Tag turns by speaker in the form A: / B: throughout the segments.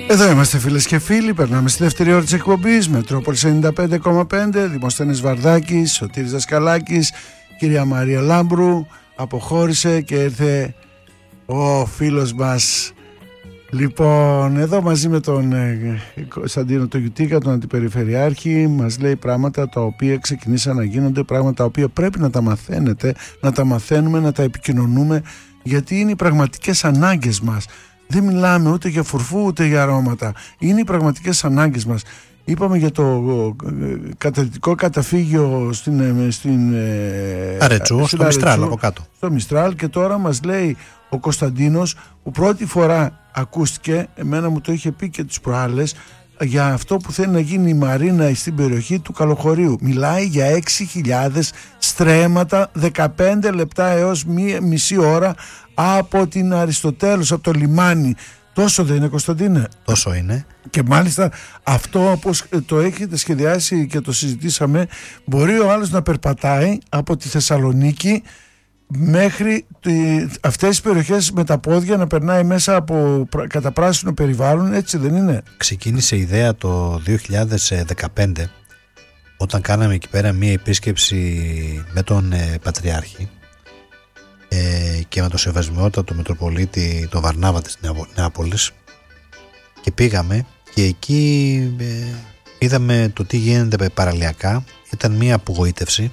A: Εδώ είμαστε φίλες και φίλοι, περνάμε στη δεύτερη ώρα της εκπομπής Μετρόπολης 95,5. Δημοσθένης Βαρδάκης, Σωτήρης Δασκαλάκης, κυρία Μαρία Λάμπρου αποχώρησε και ήρθε ο φίλος μας. Λοιπόν, εδώ μαζί με τον Κωνσταντίνο το Γιουτίκα, τον Αντιπεριφερειάρχη, μας λέει πράγματα τα οποία ξεκινήσαν να γίνονται, πράγματα τα οποία πρέπει να τα μαθαίνετε, να τα μαθαίνουμε, να τα επικοινωνούμε, γιατί είναι οι πραγματικές ανάγκες μας. Δεν μιλάμε ούτε για φουρφού ούτε για αρώματα. Είναι οι πραγματικές ανάγκες μας. Είπαμε για το καταδυτικό καταφύγιο στην
B: Αρετσού, στο Μιστράλ από κάτω.
A: Στο Μιστράλ, και τώρα μας λέει ο Κωνσταντίνος, που πρώτη φορά ακούστηκε, εμένα μου το είχε πει και τις προάλλες, για αυτό που θέλει να γίνει η Μαρίνα στην περιοχή του Καλοχωρίου. Μιλάει για 6.000 στρέμματα, 15 λεπτά έως μισή ώρα από την Αριστοτέλους, από το λιμάνι. Τόσο δεν είναι, Κωνσταντίνε?
B: Τόσο είναι.
A: Και μάλιστα αυτό, όπως το έχετε σχεδιάσει και το συζητήσαμε, μπορεί ο άλλος να περπατάει από τη Θεσσαλονίκη μέχρι αυτές τις περιοχές με τα πόδια, να περνάει μέσα από καταπράσινο περιβάλλον, έτσι δεν είναι?
B: Ξεκίνησε η ιδέα το 2015, όταν κάναμε εκεί πέρα μία επίσκεψη με τον Πατριάρχη και με τον Σεβασμιότατο Μητροπολίτη τον Βαρνάβα της Νεάπολης, και πήγαμε και εκεί είδαμε το τι γίνεται παραλιακά. Ήταν μία απογοήτευση.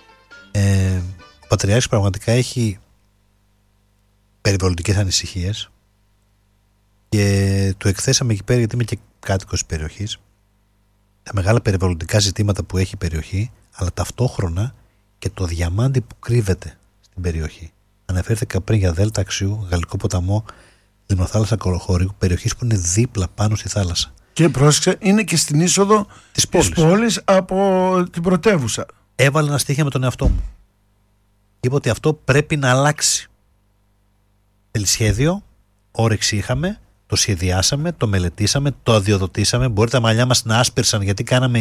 B: Ο Πατριάρχης πραγματικά έχει περιβαλλοντικές ανησυχίες και του εκθέσαμε εκεί πέρα, γιατί είμαι και κάτοικος της περιοχής, τα μεγάλα περιβαλλοντικά ζητήματα που έχει η περιοχή, αλλά ταυτόχρονα και το διαμάντι που κρύβεται στην περιοχή. Αναφέρθηκα πριν για Δέλτα Αξιού, Γαλλικό ποταμό, Λιμνοθάλασσα Καλοχωρίου, περιοχής που είναι δίπλα πάνω στη θάλασσα.
A: Και πρόσεξε, είναι και στην είσοδο της πόλης από την πρωτεύουσα.
B: Έβαλε ένα στοίχημα με τον εαυτό μου. Είπα ότι αυτό πρέπει να αλλάξει. Θέλει σχέδιο, όρεξη είχαμε, το σχεδιάσαμε, το μελετήσαμε, το αδειοδοτήσαμε. Μπορεί τα μαλλιά μας να άσπερσαν, γιατί κάναμε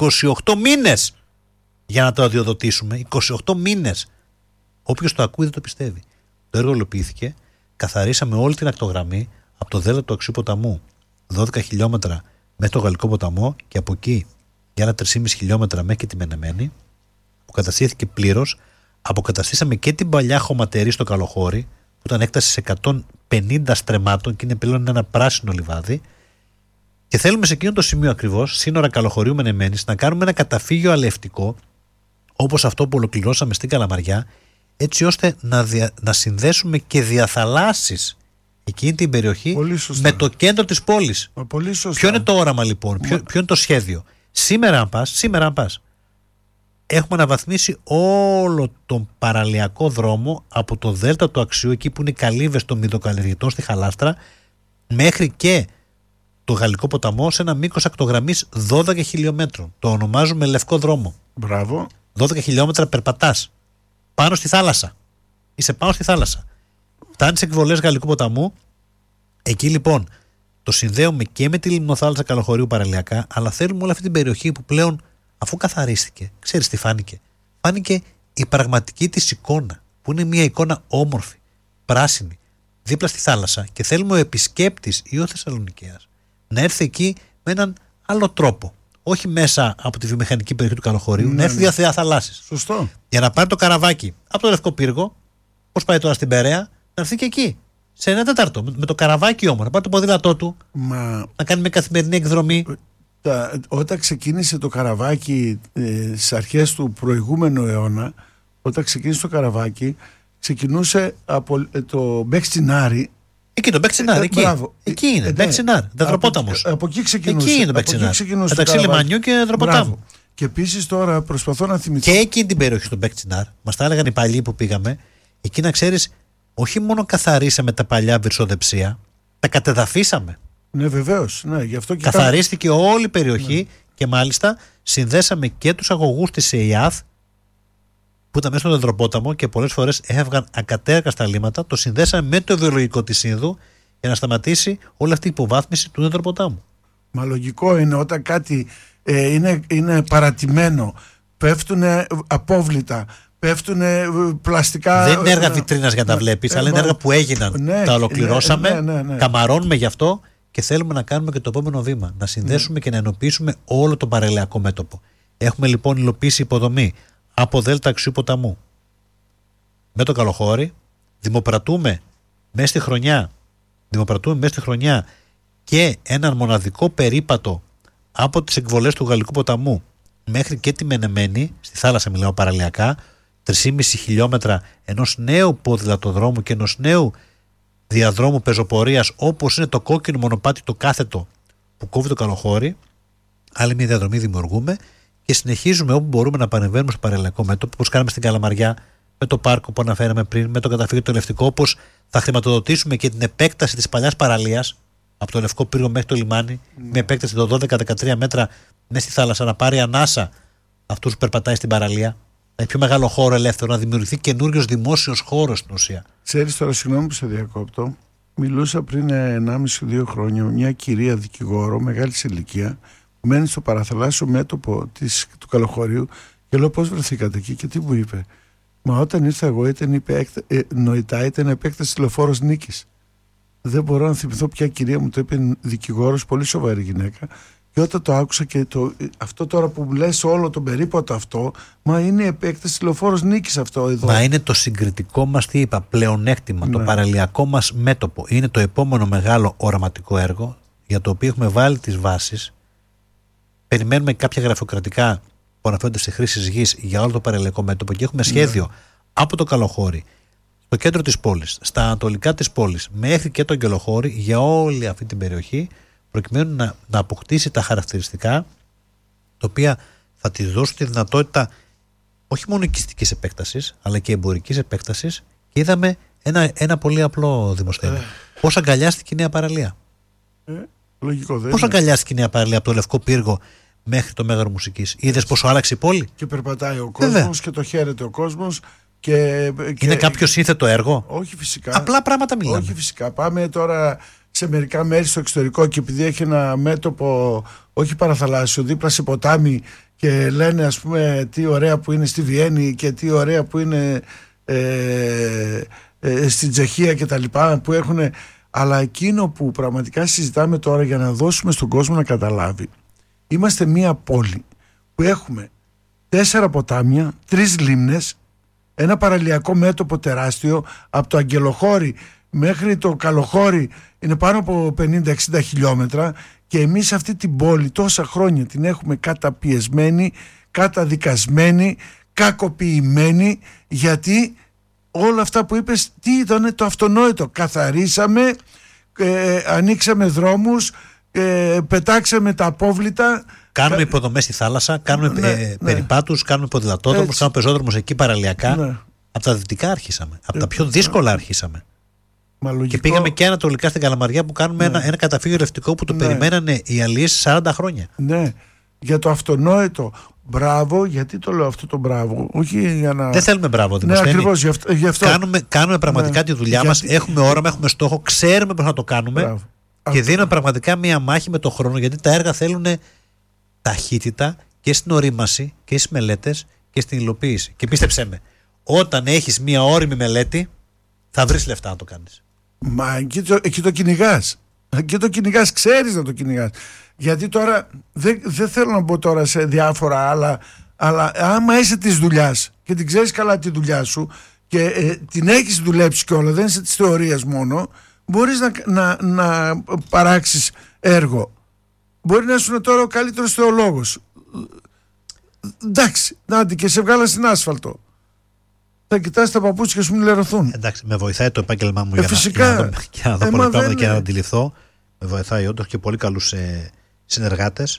B: 28 μήνες για να το αδειοδοτήσουμε. 28 μήνες. Όποιος το ακούει δεν το πιστεύει. Το έργο υλοποιήθηκε, καθαρίσαμε όλη την ακτογραμμή από το Δέλτα του Αξιού ποταμού, 12 χιλιόμετρα μέχρι το Γαλλικό ποταμό, και από εκεί για ένα 3,5 χιλιόμετρα μέχρι και τη Μενεμένη, που καταστήθηκε πλήρως. Αποκαταστήσαμε και την παλιά χωματερή στο Καλοχώρι, που ήταν έκταση σε 150 στρεμμάτων και είναι πλέον ένα πράσινο λιβάδι. Και θέλουμε σε εκείνο το σημείο ακριβώς, σύνορα Καλοχωρίου Μενεμένης, να κάνουμε ένα καταφύγιο αλευτικό, όπως αυτό που ολοκληρώσαμε στην Καλαμαριά, έτσι ώστε να συνδέσουμε και διαθαλάσσεις εκείνη την περιοχή με το κέντρο της πόλης. Ποιο είναι το όραμα λοιπόν, ποιο είναι το σχέδιο? Σήμερα αν πας, έχουμε αναβαθμίσει όλο τον παραλιακό δρόμο από το Δέλτα του Αξιού, εκεί που είναι οι καλύβες των μυδοκαλλιεργητών στη Χαλάστρα, μέχρι και το Γαλλικό ποταμό, σε ένα μήκος ακτογραμμής 12 χιλιόμετρων. Το ονομάζουμε Λευκό δρόμο.
A: Μπράβο.
B: 12 χιλιόμετρα περπατάς πάνω στη θάλασσα. Είσαι πάνω στη θάλασσα. Φτάνεις σε εκβολές Γαλλικού ποταμού. Εκεί λοιπόν το συνδέουμε και με τη Λιμνοθάλασσα Καλοχωρίου παραλιακά, αλλά θέλουμε όλη αυτή την περιοχή που πλέον, αφού καθαρίστηκε, ξέρεις τι φάνηκε? Φάνηκε η πραγματική της εικόνα, που είναι μια εικόνα όμορφη, πράσινη, δίπλα στη θάλασσα, και θέλουμε ο επισκέπτης ή ο Θεσσαλονικέας να έρθει εκεί με έναν άλλο τρόπο. Όχι μέσα από τη βιομηχανική περιοχή του Καλοχωρίου, να έρθει διαθαλάσσης.
A: Σωστό. Για
B: να πάρει το καραβάκι από το Λευκό Πύργο, πώς πάει τώρα στην Περαία, να έρθει και εκεί. Σε 1/4. Με το καραβάκι όμως, να πάρει το ποδήλατό του, να κάνει μια καθημερινή εκδρομή.
A: Όταν ξεκίνησε το καραβάκι στις αρχές του προηγούμενου αιώνα, όταν ξεκίνησε το καραβάκι, ξεκινούσε από το Μπέξινάρι.
B: Εκεί το Μπέξινάρι, εκεί είναι. Μπέξινάρ, Δεδροπόταμος.
A: Από εκεί ξεκινούσε.
B: Εκεί είναι το Μπέξινάρ. Μεταξύ λιμανιού και Δεδροποτάμου.
A: Και επίσης τώρα προσπαθώ να θυμηθώ.
B: Και εκείνη την περιοχή στο Μπέξινάρ, μας τα έλεγαν οι παλιοί που πήγαμε, εκεί να ξέρεις, όχι μόνο καθαρίσαμε τα παλιά βυρσοδεψία, τα κατεδαφίσαμε.
A: Ναι, βεβαίως. Ναι, γι' αυτό και
B: καθαρίστηκε όλη η περιοχή, και μάλιστα συνδέσαμε και τους αγωγούς της ΕΙΑΘ, που ήταν μέσα στον Δεδροπόταμο και πολλές φορές έφευγαν ακατέργαστα λίμματα, το συνδέσαμε με το βιολογικό της Ίνδου για να σταματήσει όλη αυτή η υποβάθμιση του Δεδροποτάμου.
A: Μα λογικό είναι, όταν κάτι είναι παρατημένο, πέφτουν απόβλητα, πέφτουν πλαστικά.
B: Δεν είναι έργα βιτρίνας για να τα βλέπεις, αλλά είναι έργα που έγιναν. Τα ολοκληρώσαμε, καμαρώνουμε γι' αυτό και θέλουμε να κάνουμε και το επόμενο βήμα. Να συνδέσουμε και να ενοποιήσουμε όλο το παραλιακό μέτωπο. Έχουμε λοιπόν υλοποιήσει υποδομή από δέλτα Αξιού ποταμού με το Καλοχώρι. Δημοπρατούμε μέσα στη χρονιά και έναν μοναδικό περίπατο από τις εκβολές του Γαλλικού ποταμού μέχρι και τη Μενεμένη, στη θάλασσα μιλάω παραλιακά, 3,5 χιλιόμετρα ενός νέου ποδηλατοδρόμου και ενός νέου διαδρόμου πεζοπορίας, όπως είναι το κόκκινο μονοπάτι το κάθετο που κόβει το Καλοχώρι. Άλλη μια διαδρομή δημιουργούμε και συνεχίζουμε όπου μπορούμε να παρεμβαίνουμε στο παραλιακό μέτωπο, όπως κάναμε στην Καλαμαριά με το πάρκο που αναφέραμε πριν, με το καταφύγιο του Λευτικό, όπως θα χρηματοδοτήσουμε και την επέκταση της παλιάς παραλίας από το Λευκό Πύργο μέχρι το λιμάνι, με επέκταση των 12-13 μέτρα μέσα στη θάλασσα, να πάρει ανάσα αυτούς που περπατάει στην παραλία, να έχει πιο μεγάλο χώρο ελεύθερο, να δημιουργηθεί καινούριος δημόσιος χώρος στην ουσία.
A: Ξέρεις τώρα, συγγνώμη που σε διακόπτω, μιλούσα πριν 1,5-2 χρόνια με μια κυρία δικηγόρο μεγάλης ηλικία που μένει στο παραθαλάσσιο μέτωπο του Καλοχωρίου και λέω πώς βρεθήκατε εκεί και τι μου είπε. Μα όταν ήρθα εγώ ήταν επέκταση τηλεφόρος Νίκης. Δεν μπορώ να θυμηθώ ποια κυρία μου το είπε, δικηγόρος, πολύ σοβαρή γυναίκα. Και όταν το άκουσα και αυτό τώρα που μου λες όλο τον περίπατο αυτό, μα είναι η επέκταση τηλεφόρος Νίκης αυτό εδώ.
B: Μα είναι το συγκριτικό μας, τι είπα, πλεονέκτημα, το παραλιακό μας μέτωπο. Είναι το επόμενο μεγάλο οραματικό έργο για το οποίο έχουμε βάλει τις βάσεις. Περιμένουμε κάποια γραφειοκρατικά που αναφέρονται σε χρήσεις γης για όλο το παραλιακό μέτωπο και έχουμε σχέδιο από το Καλοχώρι στο κέντρο της πόλης, στα ανατολικά της πόλης μέχρι και το Αγγελοχώρι για όλη αυτή την περιοχή, προκειμένου να αποκτήσει τα χαρακτηριστικά τα οποία θα τη δώσουν τη δυνατότητα όχι μόνο οικιστικής επέκτασης αλλά και εμπορικής επέκτασης. Και είδαμε ένα πολύ απλό, Δημοσθένη. Πώς αγκαλιάστηκε η νέα παραλία.
A: Λογικό, δεν
B: πώς αγκαλιάστηκε η νέα παραλία από το Λευκό Πύργο μέχρι το Μέγαρο Μουσικής. Είδες πόσο άλλαξε η πόλη.
A: Και περπατάει ο κόσμος και το χαίρεται ο κόσμος.
B: Είναι κάποιο σύνθετο έργο.
A: Όχι φυσικά.
B: Απλά πράγματα μιλάμε.
A: Όχι φυσικά. Πάμε τώρα σε μερικά μέρη στο εξωτερικό και επειδή έχει ένα μέτωπο όχι παραθαλάσσιο δίπλα σε ποτάμι και λένε ας πούμε τι ωραία που είναι στη Βιέννη και τι ωραία που είναι στην Τσεχία και τα λοιπά που έχουν. Αλλά εκείνο που πραγματικά συζητάμε τώρα για να δώσουμε στον κόσμο να καταλάβει, είμαστε μια πόλη που έχουμε 4 ποτάμια, 3 λίμνες, ένα παραλιακό μέτωπο τεράστιο, από το Αγγελοχώρι μέχρι το Καλοχώρι είναι πάνω από 50-60 χιλιόμετρα και εμείς αυτή την πόλη τόσα χρόνια την έχουμε καταπιεσμένη, καταδικασμένη, κακοποιημένη, γιατί όλα αυτά που είπες τι ήταν το αυτονόητο. Καθαρίσαμε, ανοίξαμε δρόμους, πετάξαμε τα απόβλητα.
B: Κάνουμε υποδομές στη θάλασσα, κάνουμε περιπάτους, κάνουμε ποδηλατόδρομους, κάνουμε πεζόδρομους εκεί παραλιακά.
A: Ναι.
B: Από τα δυτικά αρχίσαμε. Από τα πιο δύσκολα αρχίσαμε.
A: Και
B: πήγαμε και ανατολικά στην Καλαμαριά που κάνουμε ένα καταφύγιο ρευτικό που το περιμένανε οι αλίες 40 χρόνια.
A: Ναι, για το αυτονόητο. Μπράβο, γιατί το λέω αυτό το μπράβο. Όχι για να...
B: Δεν θέλουμε μπράβο, Δημοσθένη.
A: Ναι, ακριβώς, γι' αυτό.
B: Κάνουμε πραγματικά τη δουλειά μας. Έχουμε όραμα, έχουμε στόχο, ξέρουμε πώς να το κάνουμε.
A: Μπράβο.
B: Και δίνουμε πραγματικά μία μάχη με τον χρόνο, γιατί τα έργα θέλουν ταχύτητα και στην ορίμαση και στις μελέτες και στην υλοποίηση. Και πίστεψέ με, όταν έχεις μία όριμη μελέτη, θα βρεις λεφτά να το κάνεις.
A: Μα εκεί το κυνηγάς. Εκεί το κυνηγάς, ξέρεις να το κυνηγάς. Γιατί τώρα δεν θέλω να μπω τώρα σε διάφορα άλλα, αλλά άμα είσαι της δουλειάς και την ξέρεις καλά τη δουλειά σου και την έχεις δουλέψει κιόλα, δεν είσαι της θεωρίας μόνο, μπορείς να παράξεις έργο. Μπορεί να ήσουν τώρα ο καλύτερος θεολόγος. Εντάξει, νάντι και σε βγάλα στην άσφαλτο. Θα κοιτάς τα παπούτσια σου μην λερωθούν.
B: Εντάξει, με βοηθάει το επάγγελμά μου
A: φυσικά.
B: για να δω πολλά πράγματα και να αντιληφθώ. Με βοηθάει όντως και πολύ καλούς συνεργάτες.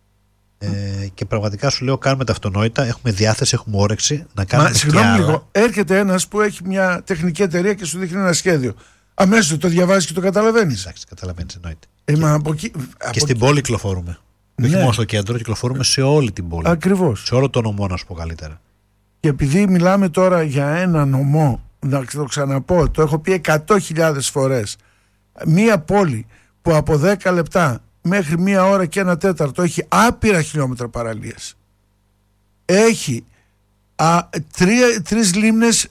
B: Και πραγματικά σου λέω, κάνουμε τα αυτονόητα, έχουμε διάθεση, έχουμε όρεξη να κάνουμε.
A: Συγγνώμη λίγο, έρχεται ένας που έχει μια τεχνική εταιρεία και σου δείχνει ένα σχέδιο. Αμέσως το διαβάζεις και το καταλαβαίνεις.
B: Εντάξει, καταλαβαίνεις, εννοείται. Και στην πόλη κυκλοφορούμε.
A: Ναι.
B: Όχι μόνο στο κέντρο, κυκλοφορούμε σε όλη την πόλη.
A: Ακριβώς.
B: Σε όλο το νομό, να σου πω καλύτερα.
A: Και επειδή μιλάμε τώρα για ένα νομό, να το ξαναπώ, το έχω πει 100.000 φορές. Μία πόλη που από 10 λεπτά μέχρι 1 ώρα και 1 τέταρτο έχει άπειρα χιλιόμετρα παραλίες. Έχει Τρεις λίμνες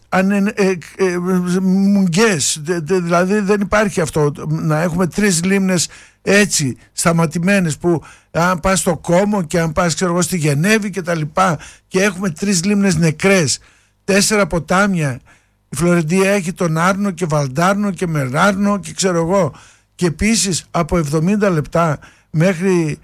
A: μουγγές, δηλαδή δεν υπάρχει αυτό να έχουμε τρεις λίμνες έτσι σταματημένες, που αν πας στο Κόμο και αν πας στη Γενέβη και τα λοιπά, και έχουμε τρεις λίμνες νεκρές, 4 ποτάμια. Η Φλωρεντία έχει τον Άρνο και Βαλντάρνο και Μεράρνο και ξέρω εγώ, και επίσης από 70 λεπτά μέχρι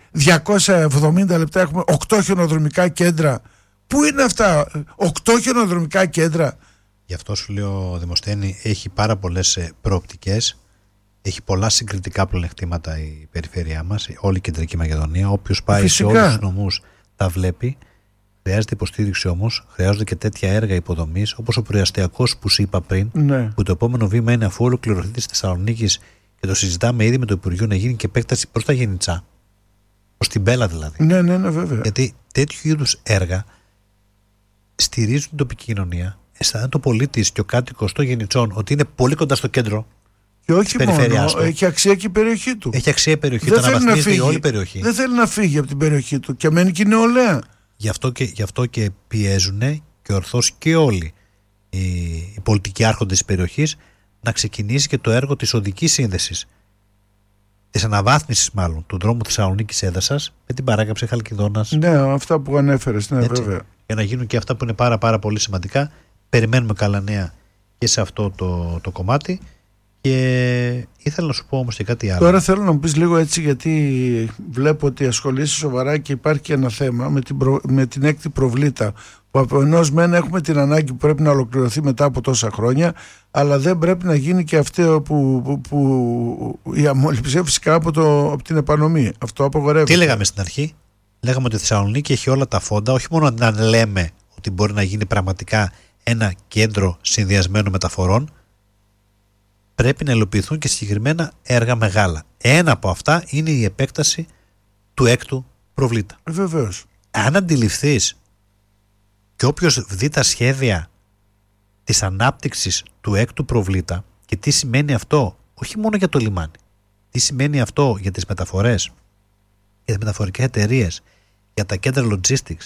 A: 270 λεπτά έχουμε 8 χιονοδρομικά κέντρα. Πού είναι αυτά, 8 χιονοδρομικά κέντρα?
B: Γι' αυτό σου λέω, Δημοσθένη, έχει πάρα πολλές προοπτικές, έχει πολλά συγκριτικά πλεονεκτήματα η περιφέρειά μας, όλη η Κεντρική Μακεδονία. Όποιος πάει σε όλους τους νομούς τα βλέπει. Χρειάζεται υποστήριξη όμως, χρειάζονται και τέτοια έργα υποδομής, όπως ο προαστιακός που σου είπα πριν, που το επόμενο βήμα είναι, αφού ολοκληρωθεί της Θεσσαλονίκης, και το συζητάμε ήδη με το Υπουργείο, να γίνει και επέκταση προς τα Γενιτσά, προς την Μπέλα δηλαδή.
A: Ναι, βέβαια.
B: Γιατί τέτοιου είδους έργα στηρίζουν την τοπική κοινωνία. Αισθάνεται ο πολίτης και ο κάτοικος των Γενιτσών ότι είναι πολύ κοντά στο κέντρο.
A: Και όχι μόνο, έχει αξία και η περιοχή του.
B: Έχει αξία η περιοχή του, αναβαθμίζεται όλη η περιοχή.
A: Δεν θέλει να φύγει από την περιοχή του και μένει και η νεολαία.
B: Γι' αυτό και πιέζουν και ορθώς και όλοι οι πολιτικοί άρχοντες της περιοχής να ξεκινήσει και το έργο της οδικής σύνδεσης, της αναβάθμισης μάλλον του δρόμου Θεσσαλονίκης Έδασας με την παράκαμψη Χαλκιδόνας.
A: Ναι, αυτά που ανέφερες, ναι, βέβαια.
B: Για να γίνουν και αυτά που είναι πάρα πολύ σημαντικά. Περιμένουμε καλά νέα και σε αυτό το κομμάτι. Και ήθελα να σου πω όμως και κάτι άλλο.
A: Τώρα θέλω να μου πεις λίγο έτσι, γιατί βλέπω ότι ασχολείσαι σοβαρά και υπάρχει και ένα θέμα με την έκτη προβλήτα, που από ενός μεν έχουμε την ανάγκη που πρέπει να ολοκληρωθεί μετά από τόσα χρόνια, αλλά δεν πρέπει να γίνει και αυτό που η αμμολυψία φυσικά από την επανομή. Αυτό απογορεύεται.
B: Τι λέγαμε στην αρχή? Λέγαμε ότι η Θεσσαλονίκη έχει όλα τα φόντα, όχι μόνο να λέμε ότι μπορεί να γίνει πραγματικά ένα κέντρο συνδυασμένο μεταφορών. Πρέπει να υλοποιηθούν και συγκεκριμένα έργα μεγάλα. Ένα από αυτά είναι η επέκταση του έκτου προβλήτα.
A: Βεβαίως.
B: Αν αντιληφθείς, και όποιος δει τα σχέδια της ανάπτυξης του έκτου προβλήτα και τι σημαίνει αυτό, όχι μόνο για το λιμάνι, τι σημαίνει αυτό για τις μεταφορές, για τις μεταφορικές εταιρείες, για τα κέντρα logistics,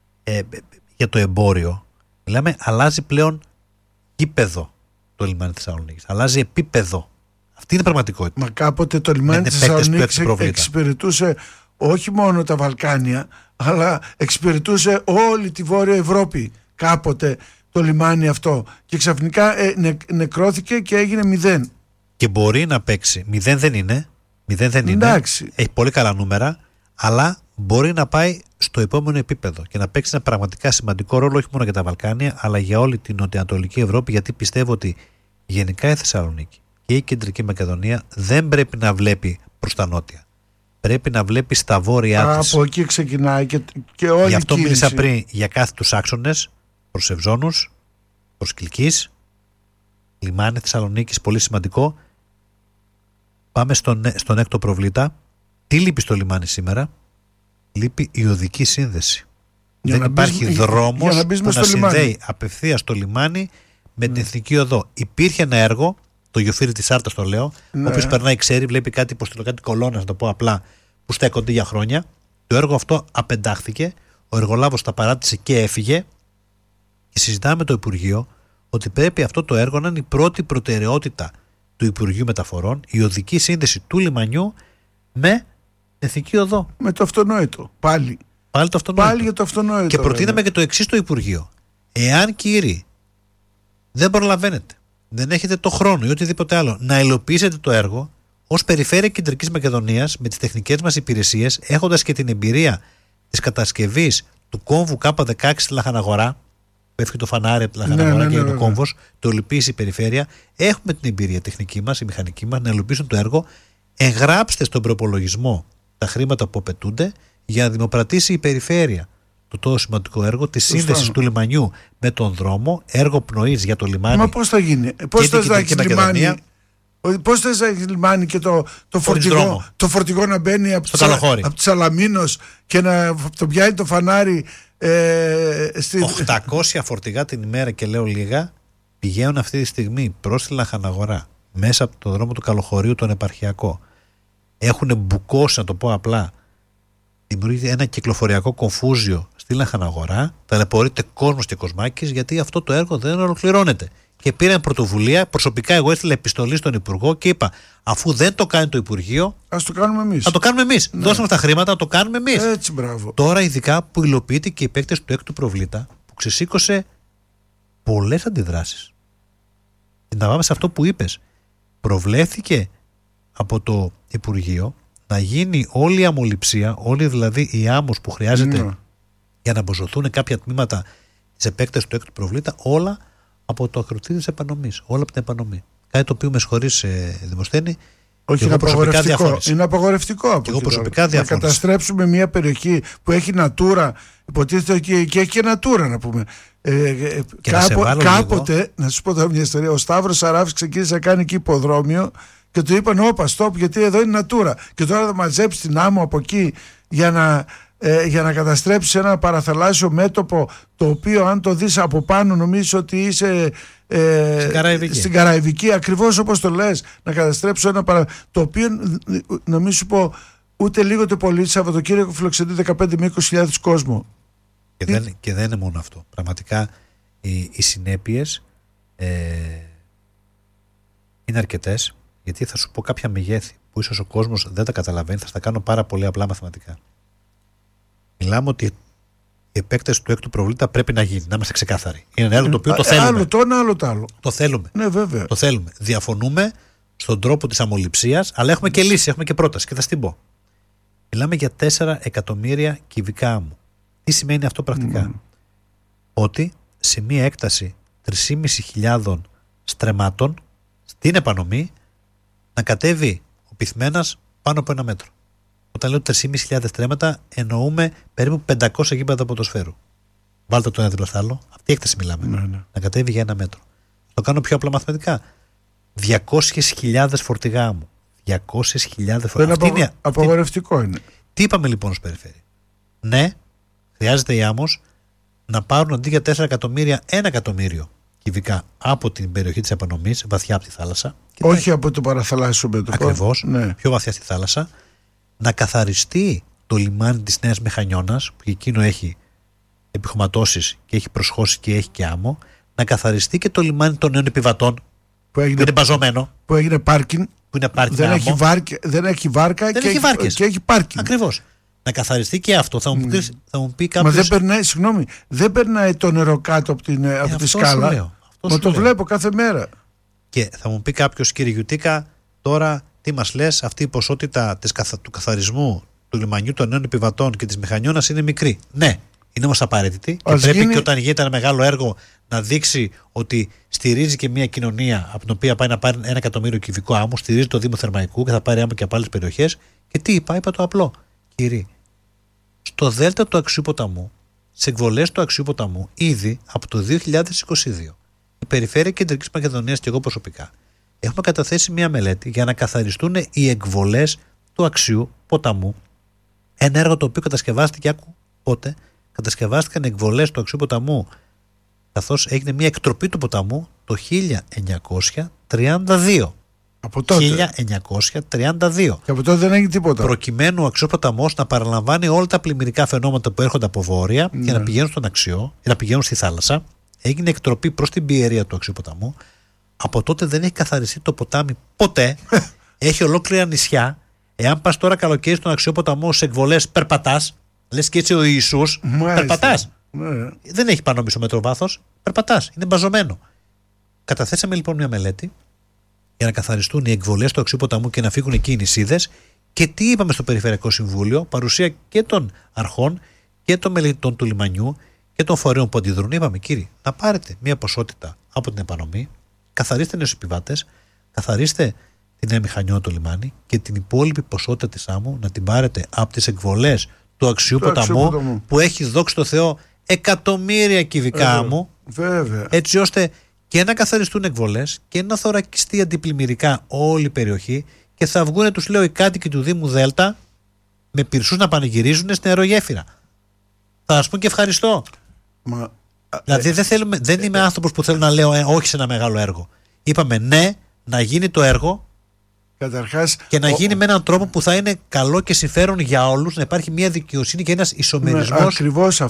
B: για το εμπόριο, μιλάμε, αλλάζει πλέον γήπεδο το λιμάνι της Θεσσαλονίκης. Αλλάζει επίπεδο. Αυτή είναι η πραγματικότητα.
A: Μα κάποτε το λιμάνι της Θεσσαλονίκης εξυπηρετούσε όχι μόνο τα Βαλκάνια, αλλά εξυπηρετούσε όλη τη Βόρεια Ευρώπη κάποτε το λιμάνι αυτό. Και ξαφνικά νεκρώθηκε και έγινε 0.
B: Και μπορεί να παίξει. 0 δεν είναι.
A: Εντάξει.
B: Έχει πολύ καλά νούμερα, αλλά μπορεί να πάει στο επόμενο επίπεδο και να παίξει ένα πραγματικά σημαντικό ρόλο, όχι μόνο για τα Βαλκάνια, αλλά για όλη την Νοτιοανατολική Ευρώπη, γιατί πιστεύω ότι γενικά η Θεσσαλονίκη και η Κεντρική Μακεδονία δεν πρέπει να βλέπει προς τα νότια. Πρέπει να βλέπει στα βόρειά της.
A: Από εκεί ξεκινάει και όλη η
B: Γι' αυτό
A: κίνηση.
B: μίλησα πριν για κάθετους άξονες, προς Ευζώνους, προς Κιλκής, λιμάνι Θεσσαλονίκης, πολύ σημαντικό. Πάμε στον έκτο προβλήτα. Τι λείπει στο λιμάνι σήμερα? Λείπει η οδική σύνδεση. Δεν υπάρχει δρόμος που να συνδέει απευθείας το λιμάνι με την Εθνική Οδό. Υπήρχε ένα έργο, το Γιοφύρι της Άρτας το λέω, όποιος περνάει ξέρει, βλέπει κάτι κολόνας, να το πω απλά, που στέκονται για χρόνια. Το έργο αυτό απεντάχθηκε, ο εργολάβος τα παράτησε και έφυγε, και συζητάμε με το Υπουργείο ότι πρέπει αυτό το έργο να είναι η πρώτη προτεραιότητα του Υπουργείου Μεταφορών, η οδική σύνδεση του λιμανιού με Εθνική Οδό.
A: Με το αυτονόητο. Πάλι
B: το αυτονόητο.
A: Πάλι για το αυτονόητο.
B: Και προτείναμε και το εξής στο Υπουργείο. Εάν, κύριοι, δεν προλαβαίνετε, δεν έχετε το χρόνο ή οτιδήποτε άλλο να υλοποιήσετε το έργο, ως Περιφέρεια Κεντρικής Μακεδονίας, με τις τεχνικές μας υπηρεσίες, έχοντας και την εμπειρία της κατασκευής του κόμβου K16 στη Λαχαναγορά, που έφυγε το φανάρι από τη Λαχαναγορά και είναι ο κόμβος, το υλοποίησε η Περιφέρεια, έχουμε την εμπειρία τεχνική μας, η μηχανική μας, να υλοποιήσουν το έργο. Εγγράψτε στον προπολογισμό τα χρήματα που απαιτούνται για να δημοπρατήσει η Περιφέρεια το τόσο σημαντικό έργο της σύνδεσης του λιμανιού με τον δρόμο, έργο πνοής για το λιμάνι.
A: Μα πώς θα γίνει? Πώς θα έχεις λιμάνι? Πώς θες να έχεις λιμάνι και το φορτηγό να μπαίνει από τη Σαλαμίνος και να το πιάνει το φανάρι
B: 800 φορτηγά την ημέρα, και λέω λίγα, πηγαίνουν αυτή τη στιγμή προς τη Λαχαναγορά μέσα από το δρόμο του Καλοχωρίου, τον επαρχιακό. Έχουν μπουκώσει, να το πω απλά, δημιουργείται ένα κυκλοφοριακό κομφούζιο στη Λαχαναγορά, ταλαιπωρείται κόσμος και κοσμάκης, γιατί αυτό το έργο δεν ολοκληρώνεται. Και πήραν πρωτοβουλία, προσωπικά εγώ έστειλα επιστολή στον Υπουργό και είπα, αφού δεν το κάνει το Υπουργείο,
A: ας το κάνουμε εμείς.
B: Θα το κάνουμε εμείς. Ναι. Δώσαμε τα χρήματα, να το κάνουμε εμείς.
A: Έτσι, μπράβο.
B: Τώρα, ειδικά που υλοποιείται και οι παίκτες του έκτου προβλήτα, που ξεσήκωσε πολλές αντιδράσεις. Να πάμε σε αυτό που είπες. Προβλέφθηκε από το Υπουργείο να γίνει όλη η αμμολυψία, όλη δηλαδή η άμμος που χρειάζεται για να αποζωθούν κάποια τμήματα της επέκτασης του έκτου προβλήτα, όλα από το ακροτήριο της επανομής. Όλα από την επανομή. Κάτι το οποίο με συγχωρείς, Δημοσθένη.
A: Όχι, είναι απαγορευτικό. Είναι απαγορευτικό από
B: εγώ προσωπικά διαφωνήσω.
A: Να καταστρέψουμε μια περιοχή που έχει Natura, υποτίθεται και έχει και Natura, να πούμε. Κάποτε, να σου πω τώρα μια ιστορία, ο Σταύρος Σαράφης ξεκίνησε να κάνει εκεί υποδρόμιο και του είπαν όπα, stop, γιατί εδώ είναι Natura. Και τώρα θα μαζέψει την άμμο από εκεί για να καταστρέψει ένα παραθαλάσσιο μέτωπο, το οποίο αν το δεις από πάνω νομίζεις ότι είσαι στην Καραϊβική, ακριβώς όπως το λες, να καταστρέψει ένα το οποίο νομίζω σου πω ούτε λίγο το πολύ Σαββατοκύριακο φιλοξενεί 15 με 20.000 κόσμο.
B: Και δεν είναι μόνο αυτό. Πραγματικά οι συνέπειες είναι αρκετές, γιατί θα σου πω κάποια μεγέθη που ίσως ο κόσμος δεν τα καταλαβαίνει. Θα στα κάνω πάρα πολύ απλά μαθηματικά. Μιλάμε ότι η επέκταση του έκτου προβλήτα πρέπει να γίνει, να είμαστε ξεκάθαροι. Είναι ένα έργο το οποίο το θέλουμε.
A: Άλλο το ένα, άλλο το άλλο.
B: Το θέλουμε.
A: Ναι, βέβαια.
B: Το θέλουμε. Διαφωνούμε στον τρόπο της αμμολυψίας, αλλά έχουμε και λύση, έχουμε και πρόταση και θα στην πω. Μιλάμε για 4 εκατομμύρια κυβικά άμμου. Τι σημαίνει αυτό πρακτικά? Ότι σε μία έκταση 3.500 στρεμμάτων στην επανομή να κατέβει ο πυθμένας πάνω από 1 μέτρο. Όταν λέω 3.500 στρέμματα, εννοούμε περίπου 500 γήπεδα ποδοσφαίρου. Βάλτε το ένα δίπλα στο άλλο. Αυτή η έκταση μιλάμε. Να κατέβει για 1 μέτρο. Το κάνω πιο απλά μαθηματικά. 200.000 φορτηγά άμμου. 200.000 φορτηγά.
A: Απαγορευτικό είναι.
B: Τι είπαμε λοιπόν ως περιφέρεια? Ναι, χρειάζεται η άμμος να πάρουν αντί για 4 εκατομμύρια 1 εκατομμύριο κυβικά από την περιοχή της επανομής, βαθιά από τη θάλασσα.
A: Όχι από το παραθαλάσσιο μέτωπο.
B: Ακριβώς, πιο βαθιά στη θάλασσα. Να καθαριστεί το λιμάνι της Νέας Μεχανιώνας, που εκείνο έχει επιχωματώσεις και έχει προσχώσει και έχει και άμμο. Να καθαριστεί και το λιμάνι των νέων επιβατών, που είναι μπαζωμένο.
A: Που έγινε πάρκινγκ.
B: Που είναι πάρκινγκ.
A: Δεν έχει βάρκα και έχει πάρκινγκ.
B: Ακριβώς. Να καθαριστεί και αυτό. Θα μου πει κάποιος...
A: Μα δεν περνάει, συγγνώμη, δεν περνάει το νερό κάτω από τη σκάλα. Μα το βλέπω κάθε μέρα.
B: Και θα μου πει κάποιος, κύριε Γιουτίκα, τώρα τι μας λες, αυτή η ποσότητα του καθαρισμού του λιμανιού των νέων επιβατών και της Μεχανιώνας είναι μικρή. Ναι, είναι όμως απαραίτητη και πρέπει και όταν γίνεται ένα μεγάλο έργο να δείξει ότι στηρίζει και μια κοινωνία από την οποία πάει να πάρει 1 εκατομμύριο κυβικό άμμο, στηρίζει το Δήμο Θερμαϊκού και θα πάρει άμμο και από άλλες περιοχές. Και τι είπα το απλό. Κύριε, στο Δέλτα του Αξιού Ποταμού, σε εκβολές του Αξιού Ποταμού, ήδη από το 2022, η Περιφέρεια Κεντρικής Μακεδονίας και εγώ προσωπικά έχουμε καταθέσει μια μελέτη για να καθαριστούν οι εκβολές του Αξιού Ποταμού. Ένα έργο το οποίο κατασκευάστηκε, πότε κατασκευάστηκαν εκβολές του Αξιού Ποταμού, καθώς έγινε μια εκτροπή του ποταμού το 1932.
A: Από τότε.
B: 1932.
A: Και από τότε δεν έγινε τίποτα.
B: Προκειμένου ο Αξιός Ποταμός να παραλαμβάνει όλα τα πλημμυρικά φαινόματα που έρχονται από βόρεια και να πηγαίνουν στον Αξιό, να πηγαίνουν στη θάλασσα. Έγινε εκτροπή προς την πιερία του Αξιού Ποταμού. Από τότε δεν έχει καθαριστεί το ποτάμι ποτέ. Έχει ολόκληρα νησιά. Εάν πας τώρα καλοκαίρι στον Αξιό Ποταμό σε εκβολές, περπατάς. Λες και έτσι ο Ιησούς. Περπατάς. Δεν έχει πάνω μισό μέτρο βάθος. Περπατάς. Είναι μπαζωμένο. Καταθέσαμε λοιπόν μια μελέτη για να καθαριστούν οι εκβολές του Αξιού Ποταμού και να φύγουν εκεί οι νησίδες. Και τι είπαμε στο Περιφερειακό Συμβούλιο, παρουσία και των αρχών και των μελετητών του λιμανιού και των φορέων που αντιδρούν. Είπαμε, κύριοι, να πάρετε μια ποσότητα από την επανομή, καθαρίστε νέους επιβάτες, καθαρίστε την Νέα Μηχανιώνα το λιμάνι και την υπόλοιπη ποσότητα της άμμου να την πάρετε από τις εκβολές του Αξιού Ποταμού που έχει, δόξει το Θεό, εκατομμύρια κυβικά άμμου, έτσι ώστε και να καθαριστούν εκβολές και να θωρακιστεί αντιπλημμυρικά όλη η περιοχή και θα βγουν, τους λέω, οι κάτοικοι του Δήμου Δέλτα με πυρσούς να πανηγυρίζουν στην αερογέφυρα. Θα σας πούν και ευχαριστώ. Δηλαδή δεν είμαι άνθρωπος που θέλω να λέω όχι σε ένα μεγάλο έργο. Είπαμε ναι, να γίνει το έργο
A: Καταρχάς,
B: και να γίνει με έναν τρόπο που θα είναι καλό και συμφέρον για όλους, να υπάρχει μια δικαιοσύνη και ένας ισομερισμός.
A: Ακριβώς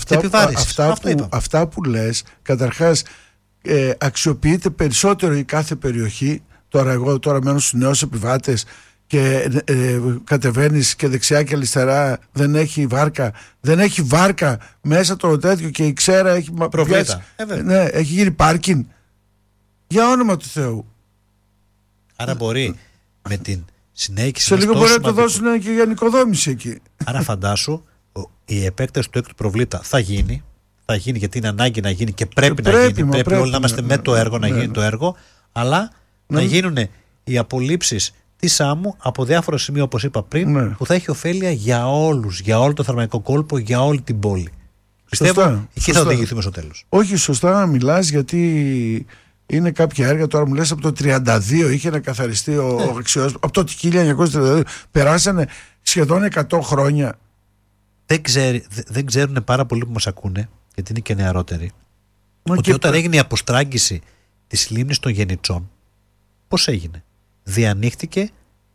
A: αυτά που λες. Καταρχάς, αξιοποιείται περισσότερο η κάθε περιοχή. Εγώ μένω στους νέους επιβάτες και κατεβαίνεις και δεξιά και αριστερά, δεν έχει βάρκα μέσα το τέτοιο και η ξέρα έχει
B: προβλήτα.
A: Ναι, έχει γίνει πάρκινγκ. Για όνομα του Θεού.
B: Άρα μπορεί με την συνέχιση.
A: Σε λίγο μπορεί να το δώσουν και για νοικοδόμηση εκεί.
B: Άρα φαντάσου, η επέκταση του έκτου προβλήτα θα γίνει γιατί είναι ανάγκη να γίνει και πρέπει να γίνει. Πρέπει όλοι να είμαστε με το έργο, να γίνει το έργο, αλλά να γίνουν οι απολύψεις της άμμου από διάφορα σημεία, όπως είπα πριν, που θα έχει ωφέλεια για όλους, για όλο το Θερμαϊκό κόλπο, για όλη την πόλη. Πιστεύω εκεί θα οδηγηθούμε στο τέλος.
A: Όχι, σωστά να μιλάς, γιατί είναι κάποια έργα, τώρα μου λες από το 32 είχε να καθαριστεί ο αξιός, από το 1932 περάσανε σχεδόν 100 χρόνια.
B: Δεν ξέρουν πάρα πολλοί που μας ακούνε, γιατί είναι και νεαρότεροι, ότι όταν έγινε η αποστράγγιση της λίμνης των Γενιτσών, πώς έγινε? Διανοίχτηκε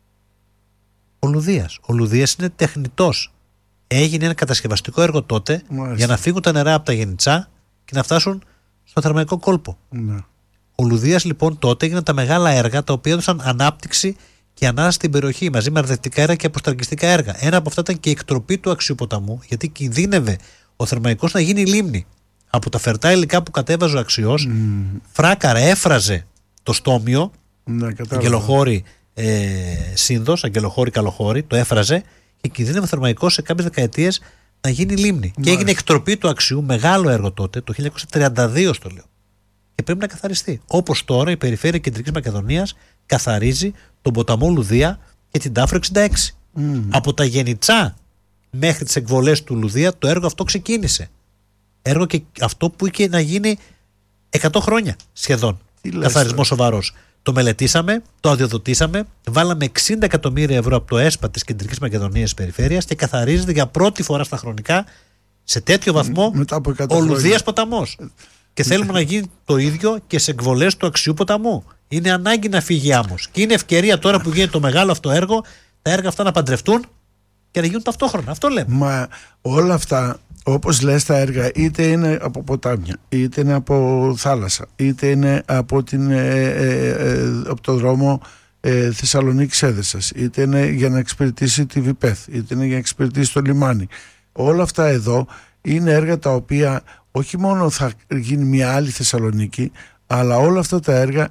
B: ο Λουδίας. Ο Λουδίας είναι τεχνητός. Έγινε ένα κατασκευαστικό έργο τότε, για να φύγουν τα νερά από τα Γενιτσά και να φτάσουν στο Θερμαϊκό κόλπο. Ο Λουδίας λοιπόν τότε έγιναν τα μεγάλα έργα, τα οποία έδωσαν ανάπτυξη και ανάσα στην περιοχή, μαζί με αρδευτικά έργα και αποστραγγιστικά έργα. Ένα από αυτά ήταν και η εκτροπή του Αξιοποταμού, γιατί κινδύνευε ο Θερμαϊκός να γίνει λίμνη. Από τα φερτά υλικά που κατέβαζε ο Αξιός, φράκαρε, έφραζε το στόμιο, Αγγελοχώρη Σύνδος, Αγγελοχώρη Καλοχώρη, το έφραζε και κινδύνευε ο Θερμαϊκός σε κάποιες δεκαετίες να γίνει λίμνη. Και έγινε εκτροπή του Αξιού, μεγάλο έργο τότε, το 1932 στο λέω. Και πρέπει να καθαριστεί. Όπως τώρα η περιφέρεια Κεντρικής Μακεδονίας καθαρίζει τον ποταμό Λουδία και την Τάφρο 66. Από τα Γενιτσά μέχρι τις εκβολές του Λουδία το έργο αυτό ξεκίνησε. Έργο και αυτό που είχε να γίνει 100 χρόνια σχεδόν. Καθαρισμός σοβαρός. Το μελετήσαμε, το αδειοδοτήσαμε, βάλαμε 60 εκατομμύρια ευρώ από το ΕΣΠΑ της Κεντρικής Μακεδονίας περιφέρειας και καθαρίζεται για πρώτη φορά στα χρονικά σε τέτοιο βαθμό ο Λουδίας ποταμός. Και θέλουμε να γίνει το ίδιο και σε εκβολές του Αξιού ποταμού. Είναι ανάγκη να φύγει άμμος. Και είναι ευκαιρία τώρα που γίνεται το μεγάλο αυτό έργο, τα έργα αυτά να παντρευτούν και να γίνουν ταυτόχρονα. Αυτό λέμε. Μα
A: όλα αυτά, όπως λες, τα έργα είτε είναι από ποτάμια, είτε είναι από θάλασσα, είτε είναι από το δρόμο Θεσσαλονίκης Έδεσσας, είτε είναι για να εξυπηρετήσει τη Βιπέθ, είτε είναι για να εξυπηρετήσει το λιμάνι. Όλα αυτά εδώ είναι έργα τα οποία όχι μόνο θα γίνει μια άλλη Θεσσαλονίκη, αλλά όλα αυτά τα έργα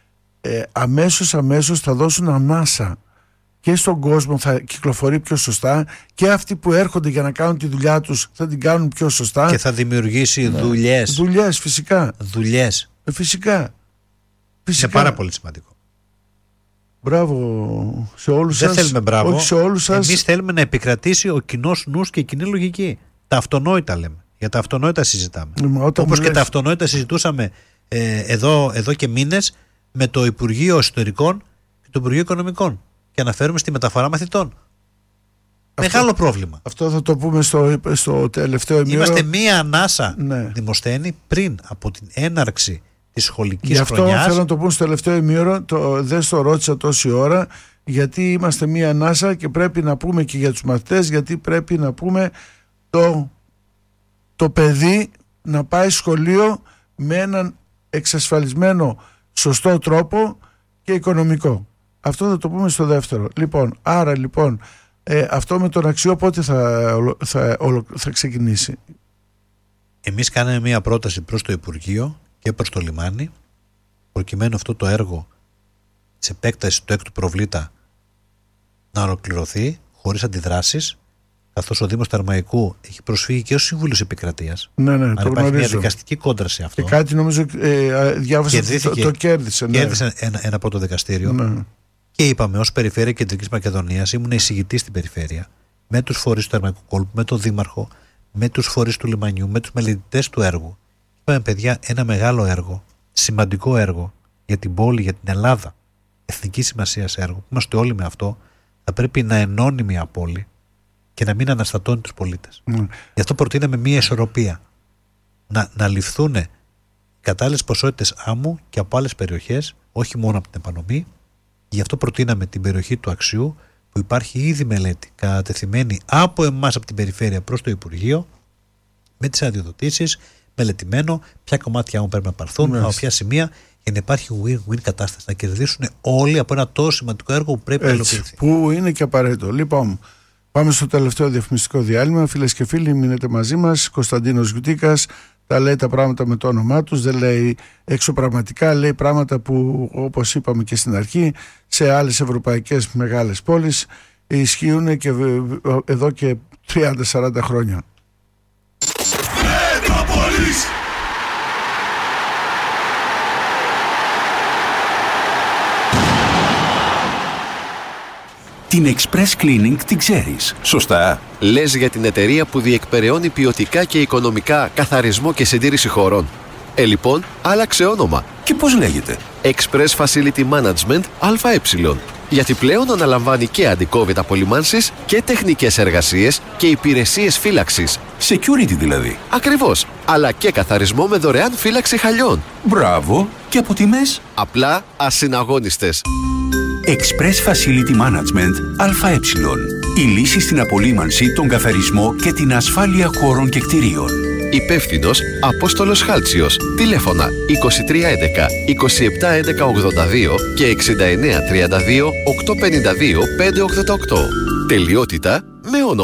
A: αμέσως θα δώσουν ανάσα και στον κόσμο, θα κυκλοφορεί πιο σωστά, και αυτοί που έρχονται για να κάνουν τη δουλειά τους θα την κάνουν πιο σωστά
B: και θα δημιουργήσει δουλειές,
A: φυσικά. Φυσικά.
B: Είναι πάρα πολύ σημαντικό.
A: Μπράβο σε όλους σας.
B: Δεν θέλουμε μπράβο.
A: Όχι σε όλους σας.
B: Εμείς θέλουμε να επικρατήσει ο κοινός νους και η κοινή λογική. Τα αυτονόητα λέμε. Για τα αυτονόητα συζητάμε. Όπως και τα αυτονόητα συζητούσαμε εδώ και μήνες με το Υπουργείο Εσωτερικών και το Υπουργείο Οικονομικών. Και αναφέρουμε στη μεταφορά μαθητών. Μεγάλο πρόβλημα.
A: Αυτό θα το πούμε στο τελευταίο ημίωρο.
B: Είμαστε μία ανάσα, Δημοσθένη, πριν από την έναρξη της σχολικής χρονιάς.
A: Γι' αυτό θέλω να το πούμε στο τελευταίο ημίωρο. Δεν στο ρώτησα τόση ώρα, γιατί είμαστε μία ανάσα και πρέπει να πούμε και για τους μαθητές, γιατί πρέπει να πούμε το παιδί να πάει σχολείο με έναν εξασφαλισμένο σωστό τρόπο και οικονομικό. Αυτό θα το πούμε στο δεύτερο. Άρα αυτό με τον Αξιό πότε θα ξεκινήσει?
B: Εμείς κάναμε μια πρόταση προς το Υπουργείο και προς το λιμάνι, προκειμένου αυτό το έργο της επέκτασης του έκτου προβλήτα να ολοκληρωθεί χωρίς αντιδράσεις, καθώς ο Δήμος Θερμαϊκού έχει προσφύγει και ως Σύμβουλος Επικρατείας.
A: Ναι, το
B: υπάρχει
A: γνωρίζω.
B: μια δικαστική κόντρα σε αυτό.
A: Και κάτι νομίζω διάβασα το κέρδισε.
B: Κέρδισε ένα πρώτο δικαστήριο.
A: Ναι.
B: Και είπαμε ως Περιφέρεια Κεντρικής Μακεδονίας, ήμουν εισηγητής στην Περιφέρεια, με τους φορείς του Θερμαϊκού κόλπου, με τον Δήμαρχο, με τους φορείς του λιμανιού, με τους μελετητές του έργου. Είπαμε, παιδιά, ένα μεγάλο έργο, σημαντικό έργο για την πόλη, για την Ελλάδα, εθνική σημασίας έργο, που είμαστε όλοι με αυτό, θα πρέπει να ενώνει μια πόλη και να μην αναστατώνει τους πολίτες. Γι' αυτό προτείναμε μια ισορροπία. Να ληφθούν κατάλληλες ποσότητες άμμου και από άλλες περιοχές, όχι μόνο από την Επανομή, Γι' αυτό προτείναμε την περιοχή του Αξιού, που υπάρχει ήδη μελέτη κατατεθειμένη από εμάς από την περιφέρεια προς το Υπουργείο, με τις αδειοδοτήσεις, μελετημένο ποια κομμάτια μου πρέπει να πάρθουν, από ποια σημεία, για να υπάρχει win-win κατάσταση. Να κερδίσουν όλοι από ένα τόσο σημαντικό έργο που πρέπει να υλοποιηθεί.
A: Που είναι και απαραίτητο. Λοιπόν, πάμε στο τελευταίο διαφημιστικό διάλειμμα. Φίλες και φίλοι, μείνετε μαζί μας. Κωνσταντίνος Γιουτίκας τα λέει τα πράγματα με το όνομά τους. Δεν λέει εξωπραγματικά, λέει πράγματα που, όπως είπαμε και στην αρχή, σε άλλες ευρωπαϊκές μεγάλες πόλεις ισχύουν και εδώ και 30-40 χρόνια.
C: Την Express Cleaning την ξέρεις, σωστά?
D: Λες για την εταιρεία που διεκπεραιώνει ποιοτικά και οικονομικά καθαρισμό και συντήρηση χωρών. Λοιπόν, άλλαξε όνομα.
C: Και πώς λέγεται?
D: Express Facility Management ΑΕ. Γιατί πλέον αναλαμβάνει και αντι-COVID απολυμάνσεις και τεχνικές εργασίες και υπηρεσίες φύλαξης.
C: Security δηλαδή.
D: Ακριβώς. Αλλά και καθαρισμό με δωρεάν φύλαξη χαλιών.
C: Μπράβο. Και από τιμές?
D: Απλά ασυναγώνιστες.
C: Express Facility Management ΑΕ. Η λύση στην απολύμανση, τον καθαρισμό και την ασφάλεια χώρων και κτηρίων.
D: Υπεύθυνος Απόστολος Χάλτσιος. Τηλέφωνα 2311 2711 82 και 6932 852 588. Τελειότητα με όνομα.